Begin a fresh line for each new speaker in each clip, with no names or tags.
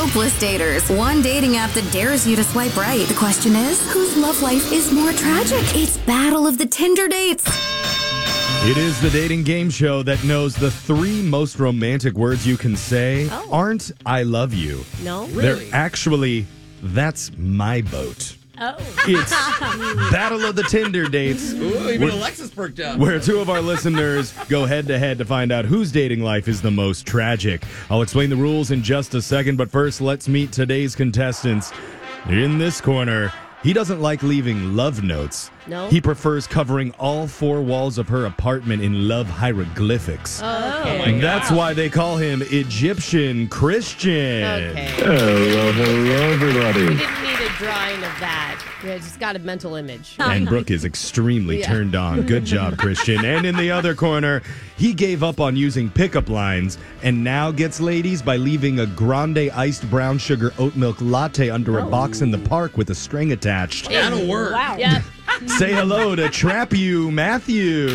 hopeless daters. One dating app that dares you to swipe right. The question is, whose love life is more tragic? It's Battle of the Tinder Dates.
It is the dating game show that knows the 3 most romantic words you can say aren't "I love you."
No?
They're actually, "That's my boat."
Oh.
It's Battle of the Tinder Dates.
Ooh, even Alexis perked up.
Where 2 of our listeners go head-to-head to find out whose dating life is the most tragic. I'll explain the rules in just a second, but first, let's meet today's contestants. In this corner, he doesn't like leaving love notes.
No?
He prefers covering all 4 walls of her apartment in love hieroglyphics.
Oh, okay.
And that's why they call him Egyptian Christian.
Okay.
Hello, everybody.
We didn't need a drawing of that. We just got a mental image.
And Brooke is extremely turned on. Good job, Christian. And in the other corner, he gave up on using pickup lines and now gets ladies by leaving a grande iced brown sugar oat milk latte under a box in the park with a string attached.
That'll work.
Wow. Yep.
Say hello to Trap You, Matthew.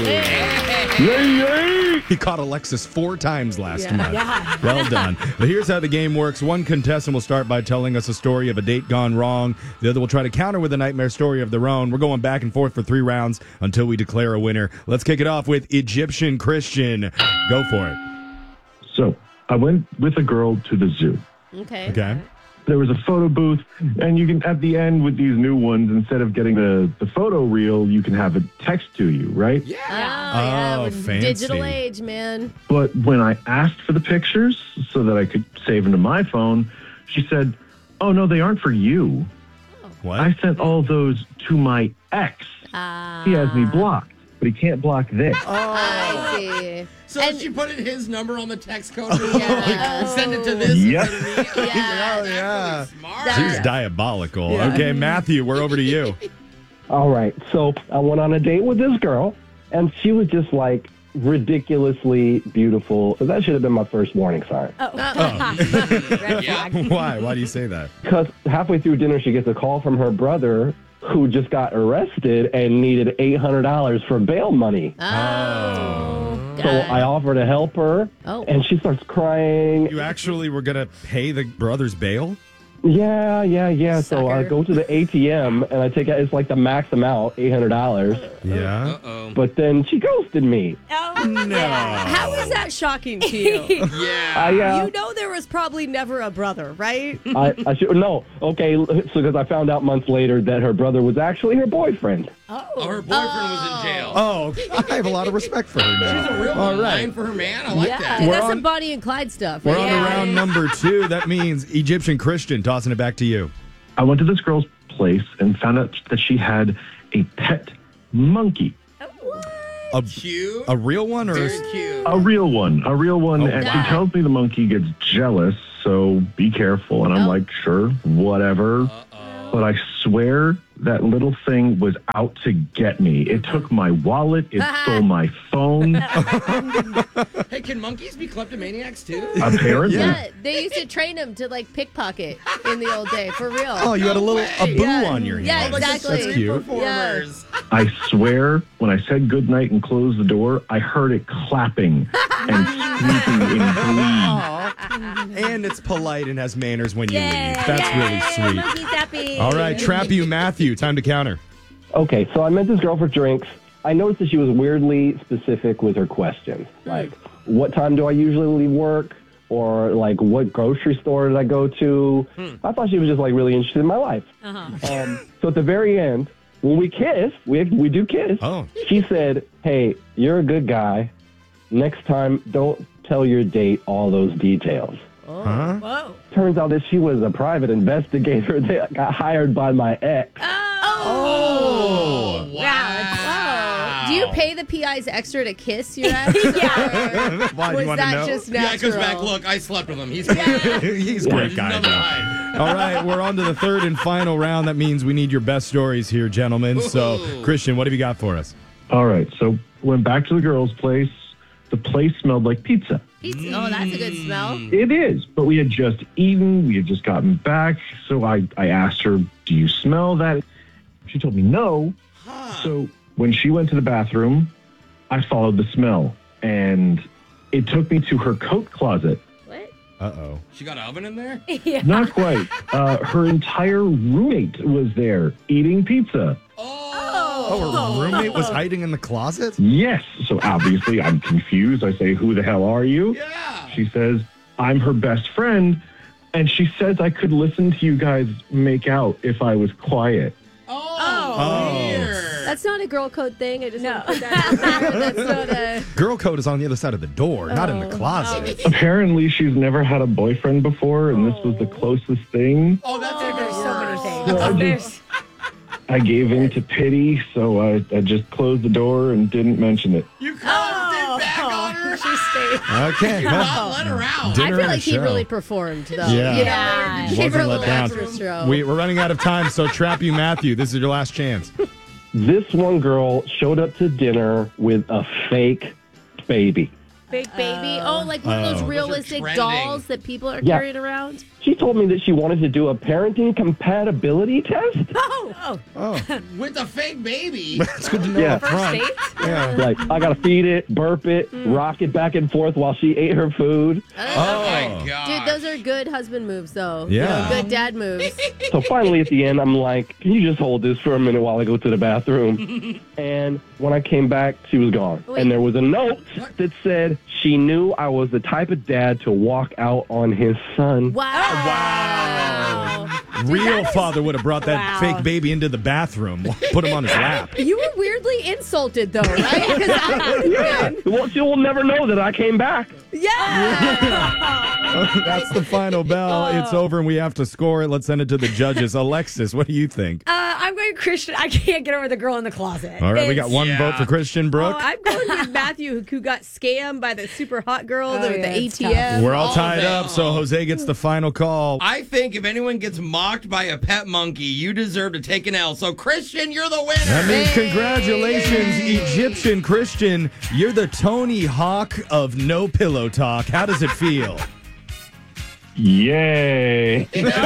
He caught Alexis 4 times last month.
Yeah.
Well done. But here's how the game works. One contestant will start by telling us a story of a date gone wrong. The other will try to counter with a nightmare story of their own. We're going back and forth for 3 rounds until we declare a winner. Let's kick it off with Egyptian Christian. Go for it.
So I went with a girl to the zoo.
Okay.
Okay.
There was a photo booth, and you can, at the end with these new ones, instead of getting the photo reel, you can have it text to you, right?
Yeah.
Yeah,
Oh, fancy.
digital age, man.
But when I asked for the pictures so that I could save them to my phone, she said, "Oh, no, they aren't for you.
What?
I sent all those to my ex. He has me blocked, but he can't block this."
I see.
So
And-
she put in his number on the text code.
Yeah.
Send it to this.
Yep.
instead of me.
Yeah.
Oh, yeah.
Really smart.
She's diabolical. Okay, Matthew, we're over to you.
All right. So I went on a date with this girl, and she was just like ridiculously beautiful. So that should have been my first warning sign.
Yeah.
Why? Why do you say that?
Because halfway through dinner, she gets a call from her brother who just got arrested and needed $800 for bail money.
Oh.
So I offer to help her,
Oh.
and she starts crying.
You actually were going to pay the brother's bail?
Yeah. So I
Sucker.
go to the ATM, and I take out, it's like the max amount, $800.
Yeah.
Uh-oh.
But then she ghosted me.
No.
How is that shocking to you?
Yeah.
You know there was probably never a brother, right?
I should no. Okay, so because I found out months later that her brother was actually her boyfriend.
Oh, her boyfriend was in jail.
Oh, I have a lot of respect for her now.
She's a real
All
one.
right.
Lying for her man. I like that.
We're
That's
on-
some Bonnie and Clyde stuff.
We're
right?
on to round number 2. That means Egyptian Christian, tossing it back to you.
I went to this girl's place and found out that she had a pet monkey.
A,
Cute.
a real one or
Very cute.
A real one.
Oh,
And
wow.
she tells me the monkey gets jealous, so be careful. And I'm like, sure, whatever. But I swear that little thing was out to get me. It took my wallet. It stole my phone.
Hey, can monkeys be kleptomaniacs too?
Apparently.
Yeah, they used to train them to like pickpocket in the old day, for real.
Oh, you had a little a boo
Yeah.
on your hand.
Yeah, exactly.
That's cute.
Performers.
I swear, when I said goodnight and closed the door, I heard it clapping and squeaking in glee.
And it's polite and has manners when you leave. That's really sweet.
Monkey's happy.
All right, Trap You, Matthew. Time to counter.
Okay, so I met this girl for drinks. I noticed that she was weirdly specific with her questions. Like, what time do I usually leave work? Or, like, what grocery store did I go to? I thought she was just, like, really interested in my life. So at the very end, when we kiss, we do kiss,
Oh.
she said, "Hey, you're a good guy. Next time, don't tell your date all those details."
Huh?
Whoa.
Turns out that she was a private investigator that got hired by my ex.
Oh.
Wow. Do you pay the PIs extra to kiss your ex?
Why,
Or
you
was
want to
that
know?
just
Yeah,
natural?
it goes back. Look, I slept with him. He's
He's a great guy.
Another
though.
line.
All right, we're on to the 3rd and final round. That means we need your best stories here, gentlemen. So,
Ooh.
Christian, what have you got for us?
All right, so went back to the girl's place. The place smelled like pizza.
Pizza. Oh, that's a good smell.
It is, but we had just eaten. We had just gotten back. So I asked her, "Do you smell that?" She told me no. So when she went to the bathroom, I followed the smell, and it took me to her coat closet.
What?
Uh-oh.
She got an oven in there?
Not quite. Her entire roommate was there eating pizza.
Oh, her roommate was hiding in the closet?
Yes. So obviously I'm confused. I say, who the hell are you?
Yeah.
She says, I'm her best friend. And she says I could listen to you guys make out if I was quiet.
Oh. Weird.
That's not a girl code thing. I just want to put that out there. That's not a...
Girl code is on the other side of the door, not in the closet.
Apparently she's never had a boyfriend before, and this was the closest thing.
Oh, that's
There's so many
So
things.
I gave in to pity, so I just closed the door and didn't mention it.
You closed it back on her?
She stayed.
Okay.
Not let her out.
Dinner
I feel
and a
like he
show.
really performed, though.
Yeah.
You know,
Yeah.
he gave her a
Wasn't let
little
down.
extra show.
We're running out of time, so Trap You Matthew, this is your last chance.
This one girl showed up to dinner with a fake baby.
Big baby.
Oh, like one of those
Oh.
realistic
Those are
dolls that people are
Yeah.
carrying around?
She told me that she wanted to do a parenting compatibility test.
With a fake baby.
It's good to know
Yeah.
up front.
First date?
Yeah.
Like, I got to feed it, burp it, rock it back and forth while she ate her food.
Oh, my God.
Dude, those are good husband moves, though.
Yeah.
You know, good dad moves.
So finally at the end, I'm like, can you just hold this for a minute while I go to the bathroom? And when I came back, she was gone.
Wait.
And there was a note that said she knew I was the type of dad to walk out on his son.
Wow.
Real father would have brought that
Wow.
fake baby into the bathroom, put him on his lap.
You were weirdly insulted, though, right? Because I would have been.
Well, she will never know that I came back.
That's the final bell. It's over and we have to score it. Let's send it to the judges. Alexis, what do you think?
I'm going Christian. I can't get over the girl in the closet.
All right, we got one
Yeah.
vote for Christian Brooke.
I'm going with Matthew, who got scammed by the super hot girl with
yeah,
the
it's
ATM.
We're all
Oh,
tied
no.
up, so Jose gets the final call.
I think if anyone gets mocked by a pet monkey, you deserve to take an L. So, Christian, you're the winner.
That means congratulations, Egyptian Christian. You're the Tony Hawk of No Pillow Talk. How does it feel?
Yay.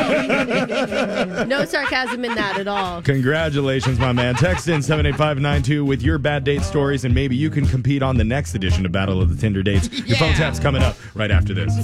No sarcasm in that at all.
Congratulations, my man. Text in 78592 with your bad date stories, and maybe you can compete on the next edition of Battle of the Tinder Dates. Your phone tap's coming up right after this.